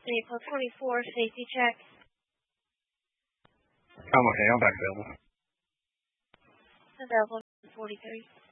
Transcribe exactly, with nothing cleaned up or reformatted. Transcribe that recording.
April twenty-four, safety check. I'm okay. I'm back available. Available forty-three.